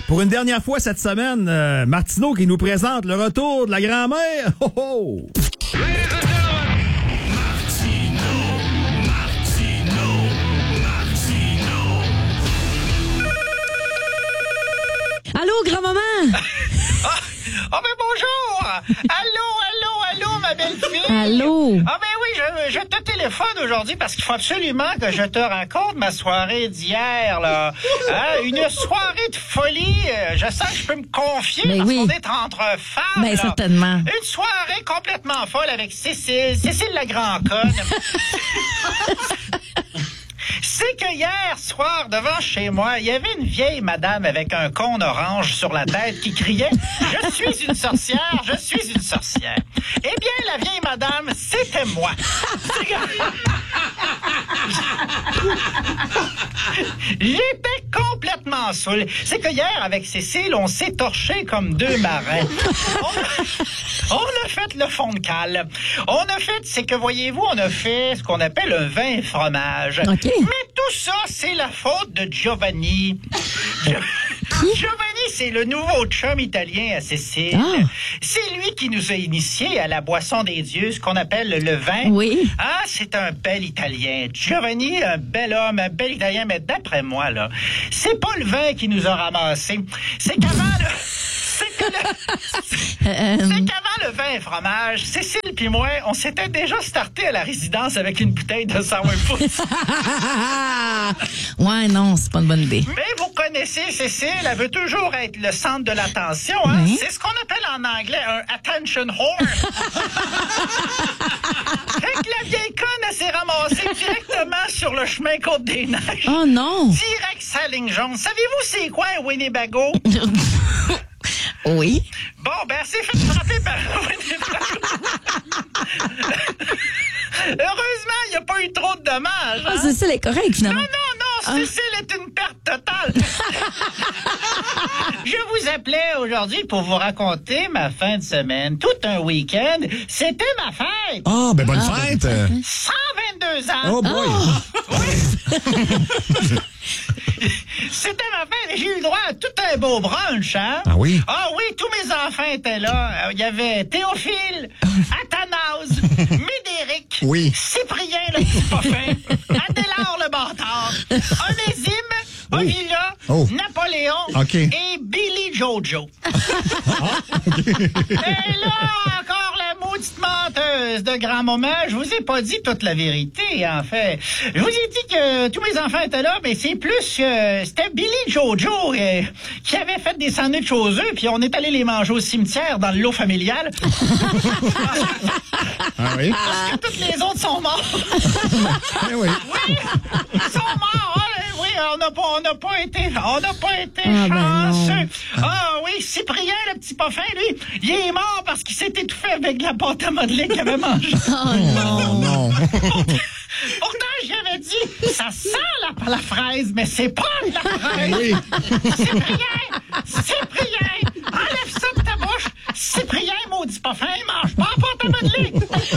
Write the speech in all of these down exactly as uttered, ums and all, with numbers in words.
Pour une dernière fois cette semaine, euh, Martineau qui nous présente le retour de la grand-mère. Oh, oh. Allô, grand-maman? Ah, oh, ben bonjour! Allô, allô, allô, ma belle-fille! Allô? Ah, ben oui, je, je te téléphone aujourd'hui parce qu'il faut absolument que je te raconte ma soirée d'hier, là. Hein, une soirée de folie. Je sens que je peux me confier mais parce oui. qu'on est entre femmes. Ben, là. certainement. Une soirée complètement folle avec Cécile, Cécile la grand-conne. C'est que hier soir, devant chez moi, il y avait une vieille madame avec un cône orange sur la tête qui criait « Je suis une sorcière, je suis une sorcière ». Eh bien, la vieille madame, c'était moi. J'étais complètement saoul. C'est que hier, avec Cécile, on s'est torché comme deux marins. On a, on a fait le fond de cale. On a fait, c'est que, voyez-vous, on a fait ce qu'on appelle un vin et fromage. OK. Mais tout ça, c'est la faute de Giovanni. Giovanni, c'est le nouveau chum italien à Cécile. Ah. C'est lui qui nous a initiés à la boisson des dieux, ce qu'on appelle le vin. Oui. Ah, c'est un bel Italien. Giovanni, un bel homme, un bel Italien, mais d'après moi, là, c'est pas le vin qui nous a ramassés. C'est qu'avant, le... c'est que le... Euh, c'est qu'avant le vin et fromage, Cécile puis moi, on s'était déjà starté à la résidence avec une bouteille de sourpuss. ouais, non, c'est pas une bonne idée. Mais vous connaissez Cécile, elle veut toujours être le centre de l'attention. Hein? Oui. C'est ce qu'on appelle en anglais un attention whore. Fait que la vieille conne, elle s'est ramassée directement sur le chemin Côte-des-Neiges. Oh non! Direct sa ligne jaune. Savez-vous c'est quoi un Winnebago? Oui. Bon, ben, elle s'est fait frapper par un Winnebago. Heureusement, il n'y a pas eu trop de dommages. Ah, Hein? Cécile est correcte, finalement. Non, non, non, Cécile ah. est une perte totale. Je vous appelais aujourd'hui pour vous raconter ma fin de semaine. Tout un week-end. C'était ma fête. Ah, ben bonne Ah, fête! ben, cent vingt-deux ans. Oh boy! Oh. Oui. C'était ma fête et j'ai eu le droit à tout un beau brunch, hein? Ah oui? Ah oui, tous mes enfants étaient là. Il y avait Théophile, Athanase, Médéric, Oui. Cyprien le petit parfum, Adélard le bâtard, Onésime, Oh. Ovila, Oh. Napoléon OK. et Billy Jojo. Et là, encore la maudite menteuse de grand-maman, je vous ai pas dit toute la vérité, en fait. Je vous ai dit que tous mes enfants étaient là, mais c'est plus que c'était Billy Jojo euh, qui avait fait des sandwichs aux œufs, puis on est allé les manger au cimetière dans le lot familial. Ah oui? Parce que toutes les autres sont morts. Eh oui. Oui, ils sont morts. Ah, oui, on n'a pas, on n'a pas été, on n'a pas été Ah, ben chanceux. non. Ah oui, Cyprien, le petit parfum, lui, il est mort parce qu'il s'est étouffé avec de la pâte à modeler qu'il avait mangée. Oh non! Non. Pourtant, j'y avais dit, ça sent la, la fraise, mais c'est pas de la fraise. Oui. Cyprien, Cyprien, enlève ça de ta bouche. Cyprien, maudit parfum, il mange pas la pâte à modeler.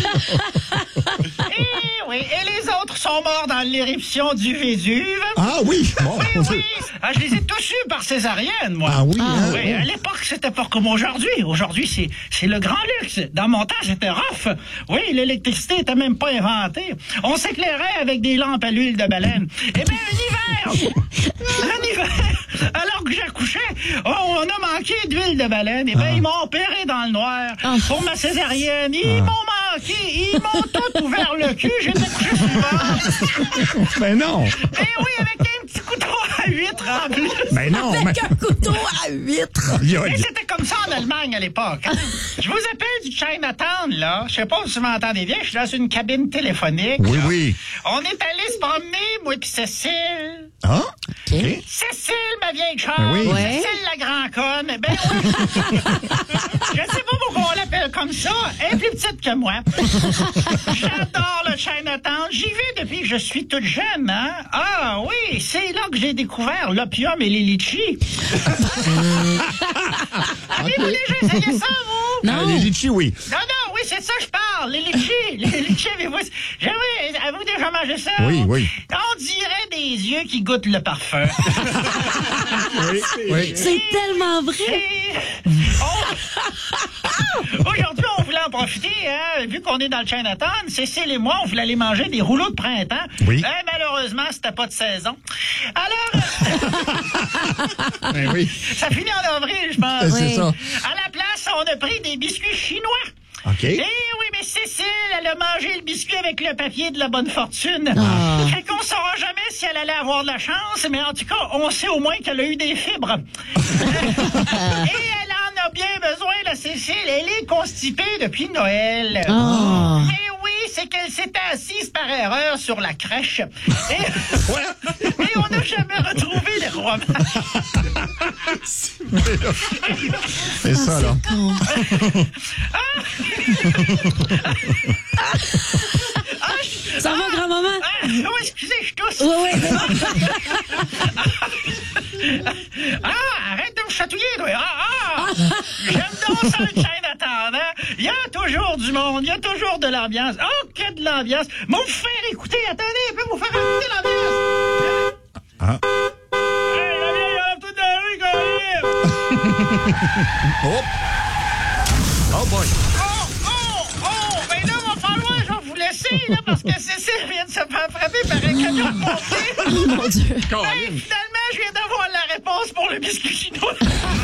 Et oui, et les autres sont morts dans l'éruption du Vésuve. Ah oui! Bon. Oui, oui. Ah, je les ai tous eus par césarienne, moi. Ah oui? Ah, hein? Oui, à l'époque, c'était pas comme aujourd'hui. Aujourd'hui, c'est, c'est le grand luxe. Dans mon temps, c'était rough. Oui, l'électricité était même pas inventée. On s'éclairait avec des lampes à l'huile de baleine. Eh bien, un hiver, un hiver, alors que j'accouchais, on, on a manqué d'huile de baleine. Eh bien, Ah. ils m'ont opéré dans le noir. Ah. Pour ma césarienne, ils m'ont manqué. Ils m'ont tout ouvert le cul. J'étais couché souvent. Ben non! Eh oui, avec un petit couteau à huître en plus. Ben non! Avec mais- un couteau à huître! Il y a- Et c'était comme ça en Allemagne à l'époque. Hein? Je vous appelle du Chinatown, là. Je sais pas si vous m'entendez bien. Je suis dans une cabine téléphonique. Oui, là. oui. On est allé se promener, moi et Cécile. Ah? OK. Cécile, ma vieille chère. Ben oui. Ouais. Cécile, la grand conne. Ben oui. Je sais pas pourquoi on l'appelle comme ça. Elle est plus petite que moi. J'adore le Chinatown. J'y vais depuis que je suis toute jeune, hein. Ah oui, c'est là que j'ai découvert l'opium et les litchis. Avez-vous déjà essayé ça, vous? Non. Euh, les litchis, oui. Non, non, oui, c'est ça que je parle. Les litchis. Les litchis, avez-vous... J'avais... Avez-vous déjà mangé ça? Oui, oui. On dirait des yeux qui goûtent le parfum. Oui. C'est tellement vrai. On- Aujourd'hui, on voulait en profiter, hein, vu qu'on est dans le Chinatown. Cécile et moi, on voulait aller manger des rouleaux de printemps. Oui. Eh, malheureusement, c'était pas de saison. Alors, Ben oui. ça finit en avril, je pense. C'est Oui. ça. À la place, on a pris des biscuits chinois. OK. Eh oui, mais Cécile, elle a mangé le biscuit avec le papier de la bonne fortune. Ah. Fait qu'on saura jamais si elle allait avoir de la chance, mais en tout cas, on sait au moins qu'elle a eu des fibres. Et elle en a bien besoin, la Cécile. Elle est constipée depuis Noël. Ah. Mais oui, c'est qu'elle s'était assise par erreur sur la crèche. Et, et on n'a jamais retrouvé les romans. C'est ça, là. Con. Ça va, grand-maman? Ah, oui, excusez, je tousse. Oui, oui. Ah, arrête de me chatouiller, toi. Ah, ah. J'aime donc ça, le Chinatown, hein. Il y a toujours du monde, il y a toujours de l'ambiance. Oh, que de l'ambiance. Mais vous faire écouter, attendez, je vais vous faire écouter l'ambiance. Ah. Hey, la vieille, elle a tout dans la rue, Colin. Oh. Oh boy. Oh, oh, oh, ben là, va falloir, je vais vous laisser, là, parce que Cécile vient de se faire frapper par un camion de pompiers. Oh, mon Dieu. Hey, finalement, je viens d'avoir la réponse pour le biscuit chinois.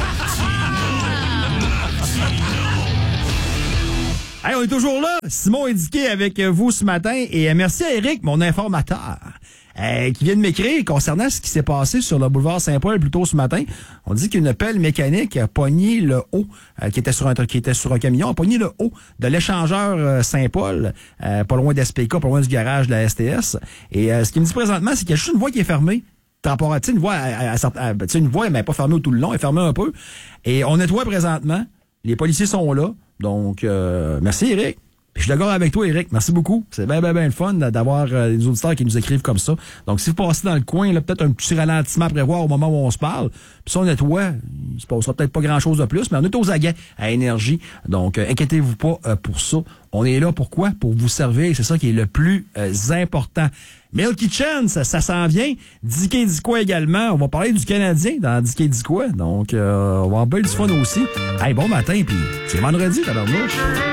Hey, on est toujours là. Simon Indiqué avec vous ce matin. Et merci à Eric, mon informateur, euh, qui vient de m'écrire concernant ce qui s'est passé sur le boulevard Saint-Paul plus tôt ce matin. On dit qu'une pelle mécanique a pogné le haut, euh, qui était sur un qui était sur un camion, a pogné le haut de l'échangeur euh, Saint-Paul, euh, pas loin d'S P K, pas loin du garage de la S T S. Et euh, ce qu'il me dit présentement, c'est qu'il y a juste une voie qui est fermée. Temporaire, une voie, à, à, à, à, une voie, mais pas fermée tout le long, elle est fermée un peu. Et on nettoie présentement. Les policiers sont là. Donc, euh, merci, Eric. Puis je suis d'accord avec toi, Eric. Merci beaucoup. C'est bien, bien, bien le fun d'avoir euh, des auditeurs qui nous écrivent comme ça. Donc, si vous passez dans le coin, là, peut-être un petit ralentissement à prévoir au moment où on se parle. Puis si on nettoie, il se passera peut-être pas grand-chose de plus, mais on est aux aguets à énergie. Donc, euh, inquiétez-vous pas euh, pour ça. On est là pourquoi? Pour vous servir. C'est ça qui est le plus euh, important. Meal Kitchen, ça, ça s'en vient. Dicky dit quoi également? On va parler du Canadien dans Dicky dit quoi. Donc, euh, on va avoir bien du fun aussi. Hey, bon matin, puis c'est vendredi, tabarnouche.